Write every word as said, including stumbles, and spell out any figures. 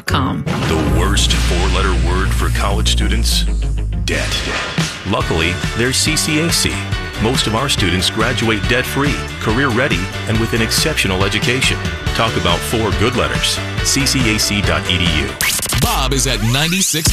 dot com. The worst four-letter word for college students? Debt. Luckily, there's C C A C. Most of our students graduate debt-free, career-ready, and with an exceptional education. Talk about four good letters. C C A C dot E D U. Bob is at ninety-six.